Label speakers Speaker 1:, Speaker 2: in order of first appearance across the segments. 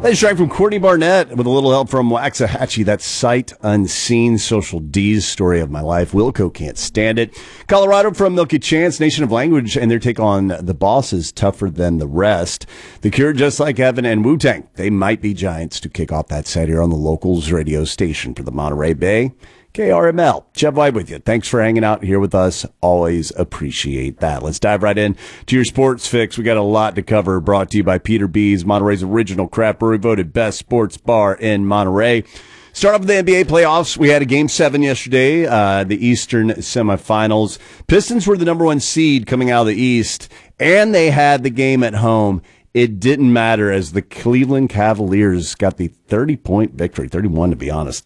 Speaker 1: Nice track from Courtney Barnett with a little help from Waxahachie. That's Sight Unseen, Social D's Story of My Life. Wilco Can't Stand It. Colorado from Milky Chance, Nation of Language, and their take on The Boss is Tougher Than the Rest. The Cure, Just Like Heaven, and Wu-Tang. They might be giants to kick off that set here on the Locals radio station for the Monterey Bay. KRML. Jeff White with you. Thanks for hanging out here with us. Always appreciate that. Let's dive right in to your sports fix. We got a lot to cover, brought to you by Peter B's, Monterey's original craft brewery, voted best sports bar in Monterey. Start off with the NBA playoffs. We had a Game 7 yesterday, the Eastern semifinals. Pistons were the number 1 seed coming out of the East, and they had the game at home. It didn't matter as the Cleveland Cavaliers got the 30-point victory, 31 to be honest,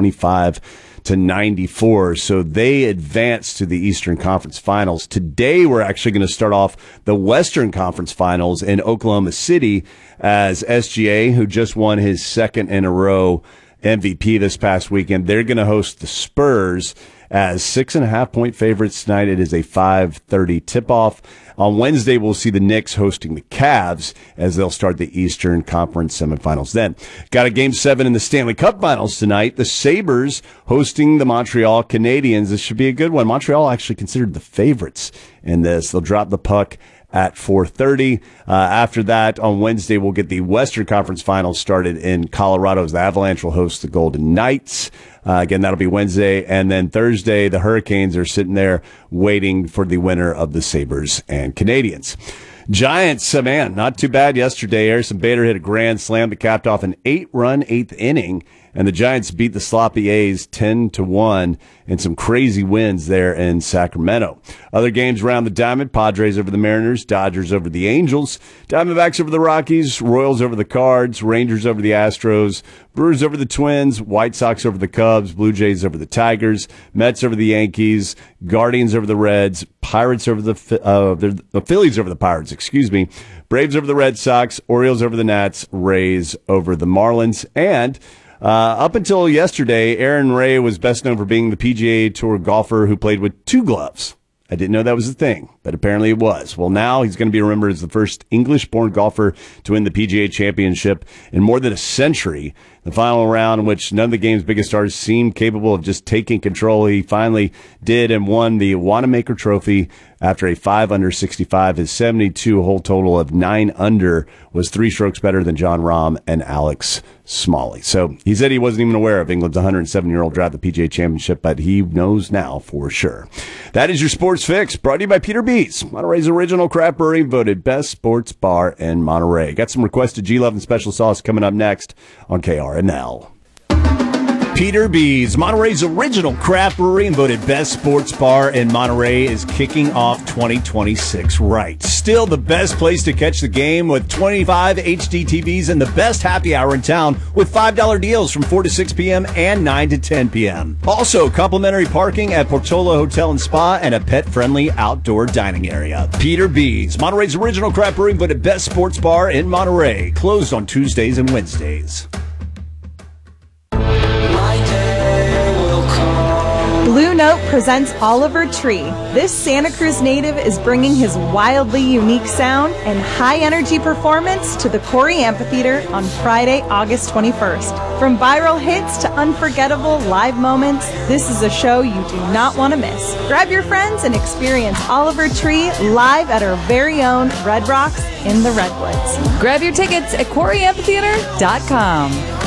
Speaker 1: 125-94. So they advanced to the Eastern Conference Finals. Today we're actually going to start off the Western Conference Finals in Oklahoma City as SGA, who just won his second in a row MVP this past weekend. They're going to host the Spurs as 6.5-point favorites tonight. It is a 5:30 tip-off. On Wednesday, we'll see the Knicks hosting the Cavs as they'll start the Eastern Conference semifinals. Then, got a Game 7 in the Stanley Cup Finals tonight. The Sabres hosting the Montreal Canadiens. This should be a good one. Montreal actually considered the favorites in this. They'll drop the puck at 4:30. After that, on Wednesday, we'll get the Western Conference Finals started in Colorado as the Avalanche will host the Golden Knights. Again, that'll be Wednesday. And then Thursday, the Hurricanes are sitting there waiting for the winner of the Sabres and Canadiens. Giants, man, not too bad yesterday. Harrison Bader hit a grand slam that capped off an 8-run 8th inning, and the Giants beat the sloppy A's 10-1 in some crazy wins there in Sacramento. Other games around the diamond: Padres over the Mariners, Dodgers over the Angels, Diamondbacks over the Rockies, Royals over the Cards, Rangers over the Astros, Brewers over the Twins, White Sox over the Cubs, Blue Jays over the Tigers, Mets over the Yankees, Guardians over the Reds, Pirates over the Phillies over the Pirates, Braves over the Red Sox, Orioles over the Nats, Rays over the Marlins, and up until yesterday, Aaron Ray was best known for being the PGA Tour golfer who played with 2 gloves. I didn't know that was a thing, but apparently it was. Well, now he's going to be remembered as the first English-born golfer to win the PGA Championship in more than a century. The final round, in which none of the game's biggest stars seemed capable of just taking control, he finally did and won the Wanamaker Trophy after a 5-under 65. His 72-hole total of 9 under was 3 strokes better than Jon Rahm and Alex Smalley. So he said he wasn't even aware of England's 107-year-old drought at the PGA Championship, but he knows now for sure. That is your Sports Fix, brought to you by Peter B's, Monterey's original craft brewery, voted best sports bar in Monterey. Got some requested G-Love and special sauce coming up next on KRNL. Peter B's, Monterey's original craft brewery and voted best sports bar in Monterey, is kicking off 2026 right. Still the best place to catch the game with 25 HD TVs and the best happy hour in town with $5 deals from 4 to 6 p.m. and 9 to 10 p.m. Also, complimentary parking at Portola Hotel and Spa and a pet-friendly outdoor dining area. Peter B's, Monterey's original craft brewery and voted best sports bar in Monterey. Closed on Tuesdays and Wednesdays.
Speaker 2: Blue Note presents Oliver Tree. This Santa Cruz native is bringing his wildly unique sound and high-energy performance to the Corey Amphitheater on Friday, August 21st. From viral hits to unforgettable live moments, this is a show you do not want to miss. Grab your friends and experience Oliver Tree live at our very own Red Rocks in the Redwoods.
Speaker 3: Grab your tickets at CoreyAmphitheater.com.